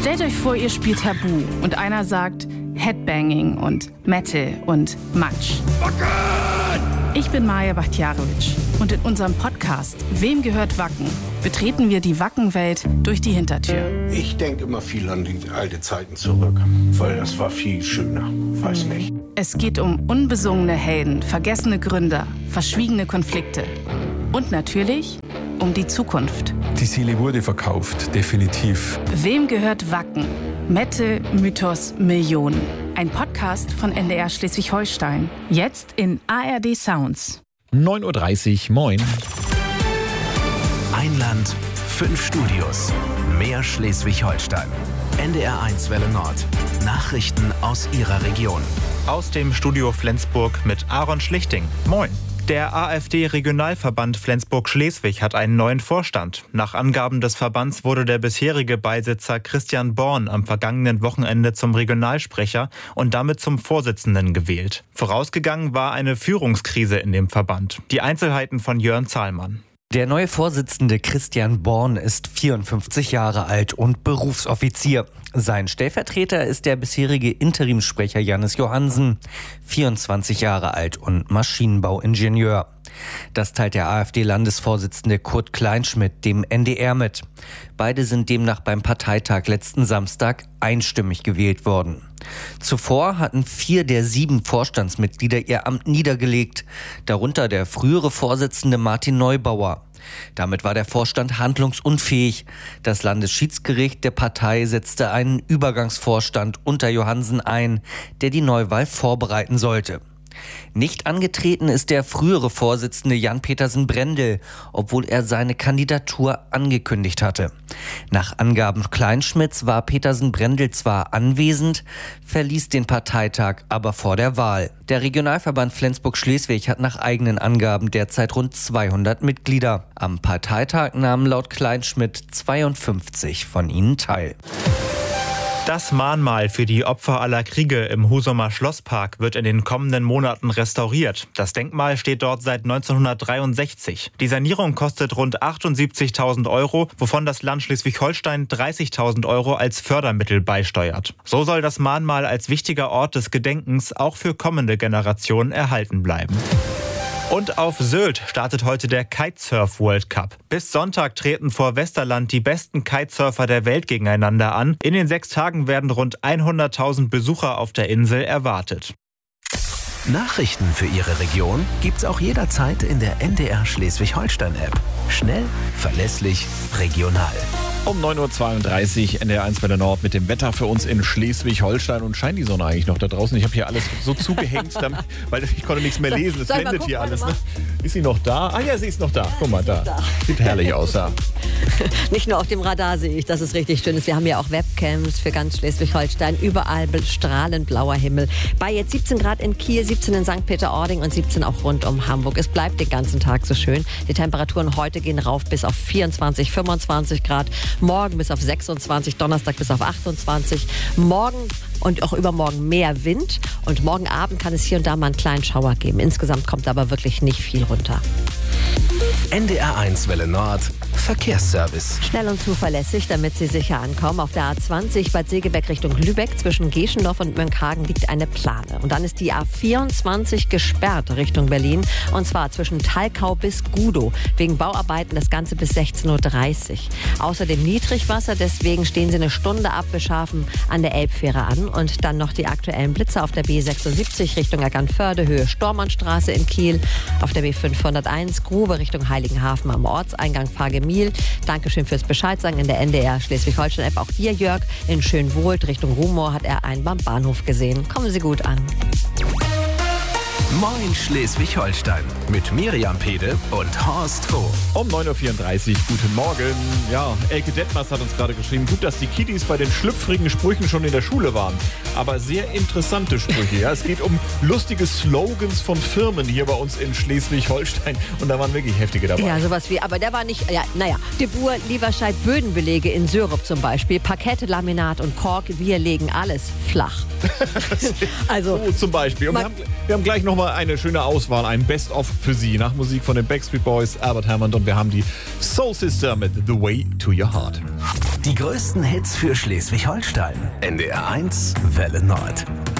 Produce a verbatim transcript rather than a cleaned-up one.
Stellt euch vor, ihr spielt Tabu und einer sagt Headbanging und Metal und Matsch. Ich bin Maja Bachtjarowitsch und in unserem Podcast Wem gehört Wacken? Betreten wir die Wackenwelt durch die Hintertür. Ich denke immer viel an die alten Zeiten zurück, weil das war viel schöner. Weiß nicht. Es geht um unbesungene Helden, vergessene Gründer, verschwiegene Konflikte und natürlich um die Zukunft. Die Seele wurde verkauft, definitiv. Wem gehört Wacken? Metal, Mythos, Millionen. Ein Podcast von N D R Schleswig-Holstein. Jetzt in A R D Sounds. neun Uhr dreißig, moin. Ein Land, fünf Studios. Mehr Schleswig-Holstein. N D R eins Welle Nord. Nachrichten aus Ihrer Region. Aus dem Studio Flensburg mit Aaron Schlichting. Moin. Der AfD-Regionalverband Flensburg-Schleswig hat einen neuen Vorstand. Nach Angaben des Verbands wurde der bisherige Beisitzer Christian Born am vergangenen Wochenende zum Regionalsprecher und damit zum Vorsitzenden gewählt. Vorausgegangen war eine Führungskrise in dem Verband. Die Einzelheiten von Jörn Zahlmann. Der neue Vorsitzende Christian Born ist vierundfünfzig Jahre alt und Berufsoffizier. Sein Stellvertreter ist der bisherige Interimssprecher Jannis Johansen, vierundzwanzig Jahre alt und Maschinenbauingenieur. Das teilt der AfD-Landesvorsitzende Kurt Kleinschmidt dem N D R mit. Beide sind demnach beim Parteitag letzten Samstag einstimmig gewählt worden. Zuvor hatten vier der sieben Vorstandsmitglieder ihr Amt niedergelegt, darunter der frühere Vorsitzende Martin Neubauer. Damit war der Vorstand handlungsunfähig. Das Landesschiedsgericht der Partei setzte einen Übergangsvorstand unter Johansen ein, der die Neuwahl vorbereiten sollte. Nicht angetreten ist der frühere Vorsitzende Jan Petersen Brendel, obwohl er seine Kandidatur angekündigt hatte. Nach Angaben Kleinschmidts war Petersen Brendel zwar anwesend, verließ den Parteitag aber vor der Wahl. Der Regionalverband Flensburg-Schleswig hat nach eigenen Angaben derzeit rund zweihundert Mitglieder. Am Parteitag nahmen laut Kleinschmidt zweiundfünfzig von ihnen teil. Das Mahnmal für die Opfer aller Kriege im Husumer Schlosspark wird in den kommenden Monaten restauriert. Das Denkmal steht dort seit neunzehnhundertdreiundsechzig. Die Sanierung kostet rund achtundsiebzigtausend Euro, wovon das Land Schleswig-Holstein dreißigtausend Euro als Fördermittel beisteuert. So soll das Mahnmal als wichtiger Ort des Gedenkens auch für kommende Generationen erhalten bleiben. Und auf Sylt startet heute der Kitesurf World Cup. Bis Sonntag treten vor Westerland die besten Kitesurfer der Welt gegeneinander an. In den sechs Tagen werden rund hunderttausend Besucher auf der Insel erwartet. Nachrichten für Ihre Region gibt's auch jederzeit in der N D R Schleswig-Holstein-App. Schnell, verlässlich, regional. Um neun Uhr zweiunddreißig, N D R eins Welle Nord mit dem Wetter für uns in Schleswig-Holstein. Und scheint die Sonne eigentlich noch da draußen? Ich habe hier alles so zugehängt, damit, weil ich konnte nichts mehr lesen. Es blendet hier alles. Ne? Ist sie noch da? Ah ja, sie ist noch da. Guck mal, da. Sieht herrlich aus, ja. Nicht nur auf dem Radar sehe ich, dass es richtig schön ist. Wir haben ja auch Webcams für ganz Schleswig-Holstein. Überall strahlend blauer Himmel. Bei jetzt siebzehn Grad in Kiel, siebzehn in Sankt Peter-Ording und siebzehn auch rund um Hamburg. Es bleibt den ganzen Tag so schön. Die Temperaturen heute gehen rauf bis auf vierundzwanzig, fünfundzwanzig Grad. Morgen bis auf sechsundzwanzig, Donnerstag bis auf achtundzwanzig. Morgen und auch übermorgen mehr Wind. Und morgen Abend kann es hier und da mal einen kleinen Schauer geben. Insgesamt kommt aber wirklich nicht viel runter. N D R eins Welle Nord, Verkehrsservice. Schnell und zuverlässig, damit Sie sicher ankommen. Auf der A zwanzig Bad Segeberg Richtung Lübeck zwischen Geschendorf und Mönckehagen liegt eine Plane. Und dann ist die A vierundzwanzig gesperrt Richtung Berlin. Und zwar zwischen Talkau bis Gudow. Wegen Bauarbeiten das Ganze bis sechzehn Uhr dreißig. Außerdem Niedrigwasser, deswegen stehen Sie eine Stunde ab Beschafen an der Elbfähre an. Und dann noch die aktuellen Blitze auf der B sechsundsiebzig Richtung Eckernförde, Höhe Stormannstraße in Kiel. Auf der B fünfhunderteins Grube Richtung Heiligenhafen am Ortseingang Fagemil. Dankeschön fürs Bescheidsagen in der N D R Schleswig-Holstein-App. Auch dir, Jörg, in Schönwohlt Richtung Rumohr hat er einen beim Bahnhof gesehen. Kommen Sie gut an. Moin Schleswig-Holstein mit Miriam Pede und Horst Hof. Um neun Uhr vierunddreißig, guten Morgen. Ja, Elke Detmers hat uns gerade geschrieben, gut, dass die Kiddies bei den schlüpfrigen Sprüchen schon in der Schule waren. Aber sehr interessante Sprüche. Ja. Es geht um lustige Slogans von Firmen hier bei uns in Schleswig-Holstein. Und da waren wirklich heftige dabei. Ja, sowas wie, aber der war nicht, ja, naja, De Boer, Lieberscheid, Bödenbelege in Syrup zum Beispiel, Parkette, Laminat und Kork, wir legen alles flach. Also, so zum Beispiel. Und wir haben, wir haben gleich nochmal eine schöne Auswahl, ein Best-of für Sie nach Musik von den Backstreet Boys, Albert Hammond, und wir haben die Soul Sister mit The Way to Your Heart. Die größten Hits für Schleswig-Holstein. N D R eins Welle Nord.